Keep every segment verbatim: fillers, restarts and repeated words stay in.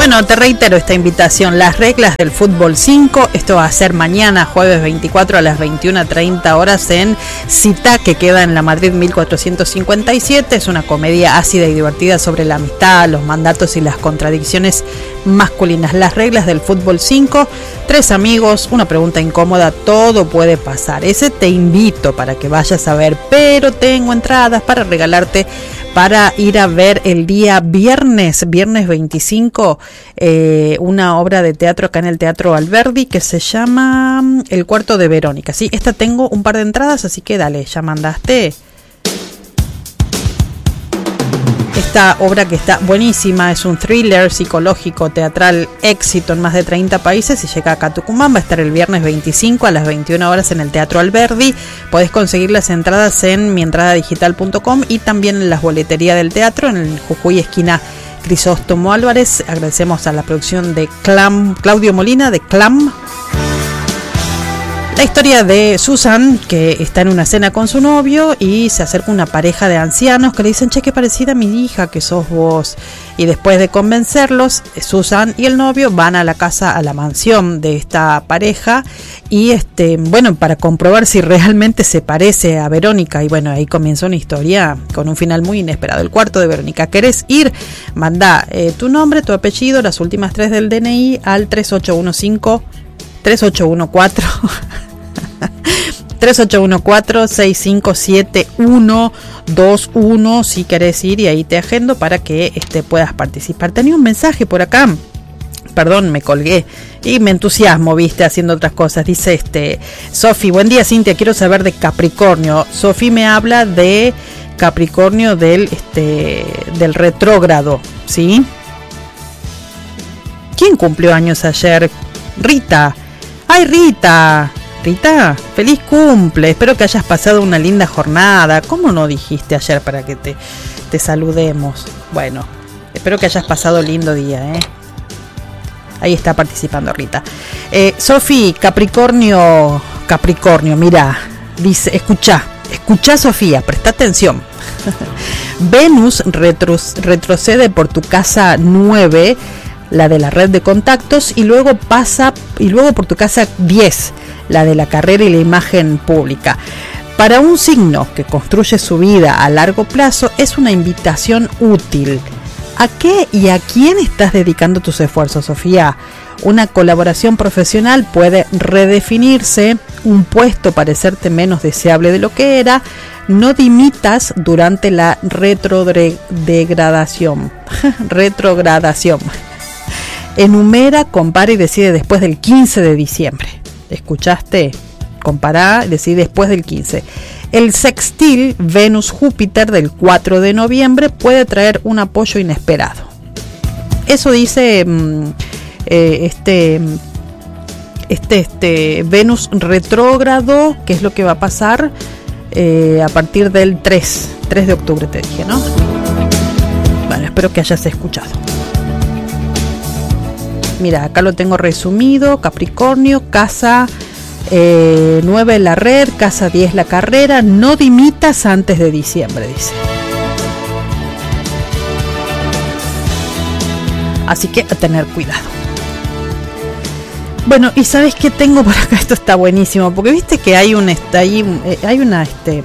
Bueno, te reitero esta invitación, las reglas del fútbol cinco, esto va a ser mañana, jueves veinticuatro a las veintiuna treinta horas en Cita, que queda en la Madrid mil cuatrocientos cincuenta y siete, es una comedia ácida y divertida sobre la amistad, los mandatos y las contradicciones masculinas. Las reglas del fútbol cinco, tres amigos, una pregunta incómoda, todo puede pasar. Ese te invito para que vayas a ver, pero tengo entradas para regalarte para ir a ver el día viernes, viernes veinticinco, eh, una obra de teatro acá en el Teatro Alberdi que se llama El cuarto de Verónica. Sí, esta tengo un par de entradas, así que dale, ya mandaste. Esta obra que está buenísima, es un thriller psicológico teatral, éxito en más de treinta países y llega acá a Tucumán. Va a estar el viernes veinticinco a las veintiuna horas en el Teatro Alberdi. Podés conseguir las entradas en mi entrada digital punto com y también en las boleterías del teatro en el Jujuy esquina Crisóstomo Álvarez. Agradecemos a la producción de Clam, Claudio Molina de Clam. La historia de Susan, que está en una cena con su novio y se acerca una pareja de ancianos que le dicen: che, qué parecida a mi hija que sos vos. Y después de convencerlos, Susan y el novio van a la casa, a la mansión de esta pareja y este, bueno, para comprobar si realmente se parece a Verónica. Y bueno, ahí comienza una historia con un final muy inesperado. El cuarto de Verónica. ¿Querés ir? Manda eh, tu nombre, tu apellido, las últimas tres del D N I al tres ocho uno cinco, tres ocho uno cuatro tres ocho uno cuatro, seis cinco siete uno dos uno si querés ir, y ahí te agendo para que este, puedas participar. Tenía un mensaje por acá, perdón, me colgué y me entusiasmo, viste, haciendo otras cosas. Dice este Sofi: buen día Cintia, quiero saber de Capricornio. Sofi me habla de Capricornio del este del retrógrado, ¿sí? ¿Quién cumplió años ayer? Rita. Ay, Rita. Rita, feliz cumple, espero que hayas pasado una linda jornada. ¿Cómo no dijiste ayer para que te, te saludemos? Bueno, espero que hayas pasado lindo día, ¿eh? Ahí está participando Rita. Eh, Sofi, Capricornio, Capricornio, mira, dice, escucha, escucha Sofía, presta atención. Venus retro, retrocede por tu casa nueve, la de la red de contactos, y luego pasa, y luego por tu casa diez, la de la carrera y la imagen pública. Para un signo que construye su vida a largo plazo, es una invitación útil. ¿A qué y a quién estás dedicando tus esfuerzos, Sofía? Una colaboración profesional puede redefinirse, un puesto parecerte menos deseable de lo que era. No dimitas durante la retrodegradación. retrogradación. Enumera, compara y decide después del quince de diciembre. ¿Escuchaste? Compará y decide después del quince. El sextil Venus-Júpiter del cuatro de noviembre puede traer un apoyo inesperado. Eso dice eh, este, este, este Venus retrógrado, que es lo que va a pasar eh, a partir del tres de octubre, te dije, ¿no? Bueno, espero que hayas escuchado. Mira, acá lo tengo resumido. Capricornio, casa eh, nueve la red, casa diez la carrera. No dimitas antes de diciembre, dice. Así que a tener cuidado. Bueno, y ¿sabes qué tengo por acá? Esto está buenísimo, porque viste que hay un hay, hay una este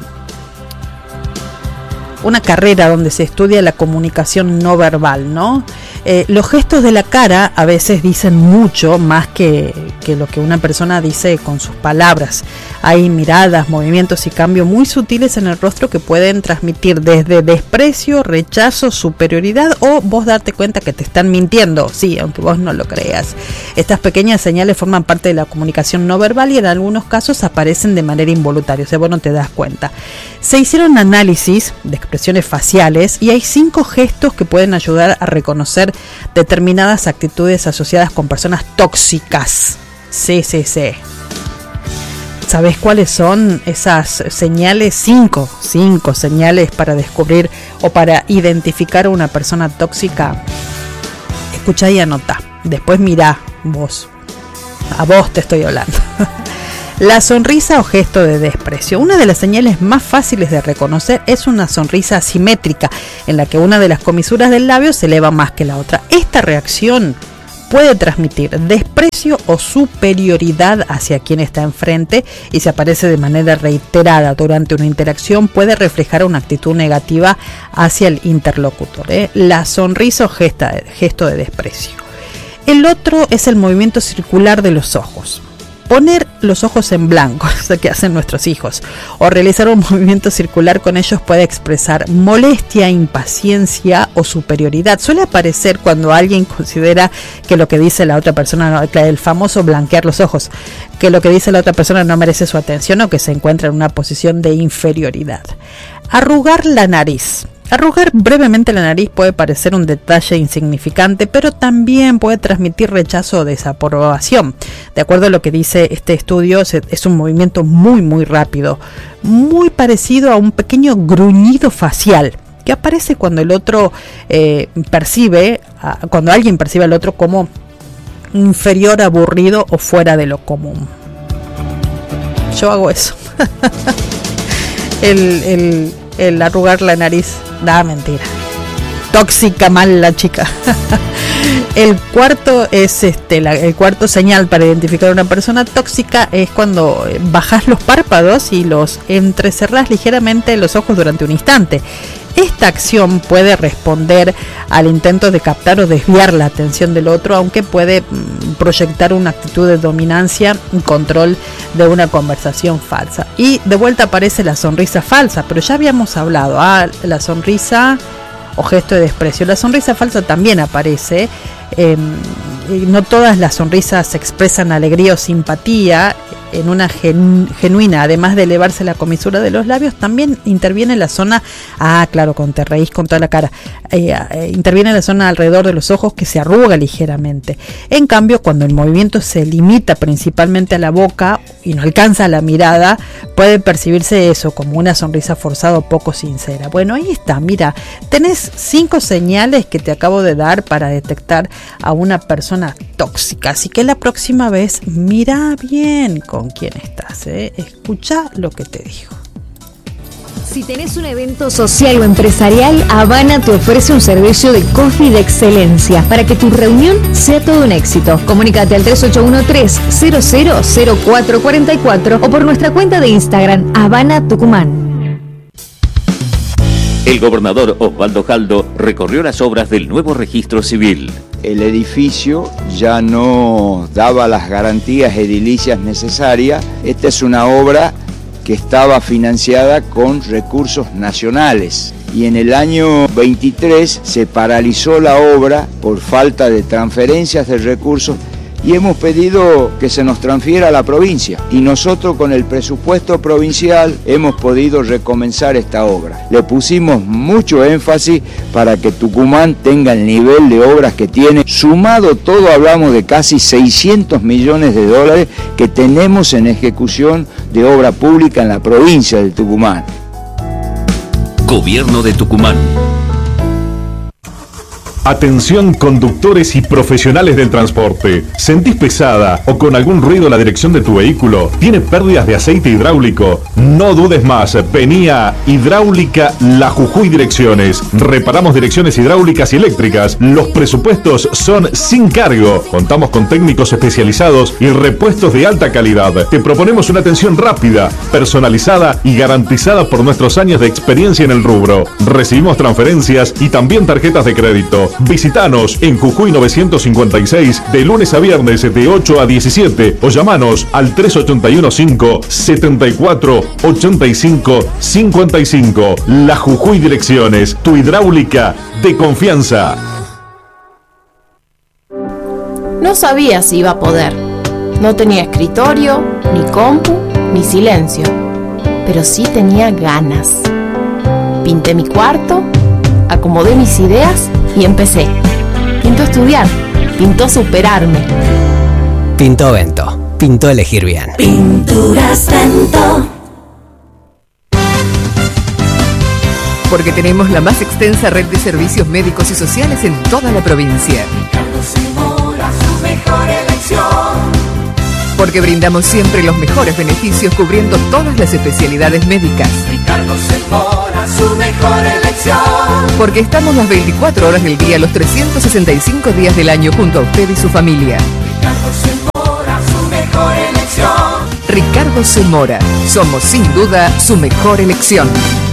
una carrera donde se estudia la comunicación no verbal, ¿no? Eh, los gestos de la cara a veces dicen mucho más que, que lo que una persona dice con sus palabras. Hay miradas, movimientos y cambios muy sutiles en el rostro que pueden transmitir desde desprecio, rechazo, superioridad o vos darte cuenta que te están mintiendo, sí, aunque vos no lo creas. Estas pequeñas señales forman parte de la comunicación no verbal y en algunos casos aparecen de manera involuntaria, o sea, vos no te das cuenta. Se hicieron análisis de expresiones faciales y hay cinco gestos que pueden ayudar a reconocer determinadas actitudes asociadas con personas tóxicas. Sí, sí, sí. ¿Sabes cuáles son esas señales? Cinco, cinco señales para descubrir o para identificar a una persona tóxica. Escucha y anota. Después mirá vos. A vos te estoy hablando. La sonrisa o gesto de desprecio. Una de las señales más fáciles de reconocer es una sonrisa asimétrica, en la que una de las comisuras del labio se eleva más que la otra. Esta reacción puede transmitir desprecio o superioridad hacia quien está enfrente, y si aparece de manera reiterada durante una interacción puede reflejar una actitud negativa hacia el interlocutor, ¿eh? La sonrisa o gesta, gesto de desprecio. El otro es el movimiento circular de los ojos. Poner los ojos en blanco, eso que hacen nuestros hijos, o realizar un movimiento circular con ellos puede expresar molestia, impaciencia o superioridad. Suele aparecer cuando alguien considera que lo que dice la otra persona, el famoso blanquear los ojos, que lo que dice la otra persona no merece su atención o que se encuentra en una posición de inferioridad. Arrugar la nariz. Arrugar brevemente la nariz puede parecer un detalle insignificante, pero también puede transmitir rechazo o desaprobación. De acuerdo a lo que dice este estudio, es un movimiento muy muy rápido, muy parecido a un pequeño gruñido facial que aparece cuando el otro eh, percibe, cuando alguien percibe al otro como inferior, aburrido o fuera de lo común. Yo hago eso. el, el, el arrugar la nariz. Da, mentira. Tóxica mal la chica. El cuarto es este, la, el cuarto señal para identificar a una persona tóxica es cuando bajas los párpados y los entrecerrás ligeramente los ojos durante un instante. Esta acción puede responder al intento de captar o desviar la atención del otro, aunque puede proyectar una actitud de dominancia y control de una conversación falsa. Y de vuelta aparece la sonrisa falsa, pero ya habíamos hablado, ah, la sonrisa o gesto de desprecio. La sonrisa falsa también aparece. Eh, no todas las sonrisas expresan alegría o simpatía. En una gen, genuina, además de elevarse la comisura de los labios, también interviene la zona, ah, claro, cuando te reís con toda la cara, eh, eh, interviene la zona alrededor de los ojos que se arruga ligeramente. En cambio, cuando el movimiento se limita principalmente a la boca y no alcanza la mirada, puede percibirse eso como una sonrisa forzada o poco sincera. Bueno, ahí está, mira, tenés cinco señales que te acabo de dar para detectar a una persona tóxica, así que la próxima vez mira bien con quién estás, ¿eh? Escucha lo que te digo. Si tenés un evento social o empresarial, Habana te ofrece un servicio de coffee de excelencia para que tu reunión sea todo un éxito. Comunícate al tres ocho uno tres, cero cero cero cuatro cuatro cuatro o por nuestra cuenta de Instagram, Habana Tucumán. El gobernador Osvaldo Jaldo recorrió las obras del nuevo registro civil. El edificio ya no daba las garantías edilicias necesarias. Esta es una obra que estaba financiada con recursos nacionales y en el año veintitrés se paralizó la obra por falta de transferencias de recursos y hemos pedido que se nos transfiera a la provincia y nosotros con el presupuesto provincial hemos podido recomenzar esta obra. Le pusimos mucho énfasis para que Tucumán tenga el nivel de obras que tiene. Sumado todo hablamos de casi seiscientos millones de dólares que tenemos en ejecución de obra pública en la provincia de Tucumán. Gobierno de Tucumán. Atención conductores y profesionales del transporte. ¿Sentís pesada o con algún ruido la dirección de tu vehículo? ¿Tiene pérdidas de aceite hidráulico? No dudes más. Vení a Hidráulica La Jujuy Direcciones. Reparamos direcciones hidráulicas y eléctricas. Los presupuestos son sin cargo. Contamos con técnicos especializados y repuestos de alta calidad. Te proponemos una atención rápida, personalizada y garantizada por nuestros años de experiencia en el rubro. Recibimos transferencias y también tarjetas de crédito. Visítanos en Jujuy novecientos cincuenta y seis de lunes a viernes de ocho a diecisiete o llamanos al tres ocho uno cinco, siete cuatro, ocho cinco cinco cinco. La Jujuy Direcciones, tu hidráulica de confianza. No sabía si iba a poder. No tenía escritorio, ni compu, ni silencio. Pero sí tenía ganas. Pinté mi cuarto, acomodé mis ideas y empecé. Pintó estudiar, pintó superarme. Pintó Vento, pintó elegir bien. Pinturas Vento. Porque tenemos la más extensa red de servicios médicos y sociales en toda la provincia. Ricardo Simora, su mejor elección. Porque brindamos siempre los mejores beneficios cubriendo todas las especialidades médicas. Ricardo Semora, su mejor elección. Porque estamos las veinticuatro horas del día, los trescientos sesenta y cinco días del año junto a usted y su familia. Ricardo Semora, su mejor elección. Ricardo Semora, somos sin duda su mejor elección.